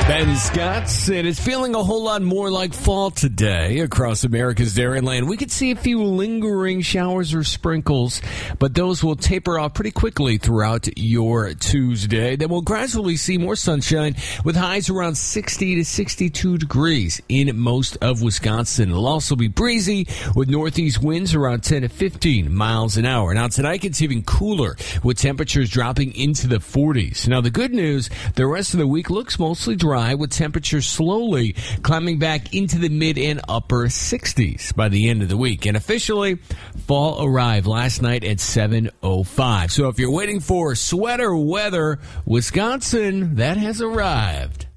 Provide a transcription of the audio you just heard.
Ben Scott, and it's feeling a whole lot more like fall today across America's Dairyland. We could see a few lingering showers or sprinkles, but those will taper off pretty quickly throughout your Tuesday. Then we'll gradually see more sunshine with highs around 60 to 62 degrees in most of Wisconsin. It'll also be breezy with northeast winds around 10 to 15 miles an hour. Now tonight it's even cooler with temperatures dropping into the 40s. Now the good news, the rest of the week looks mostly dry, with temperatures slowly climbing back into the mid and upper 60s by the end of the week. And officially, fall arrived last night at 7:05. So if you're waiting for sweater weather, Wisconsin, that has arrived.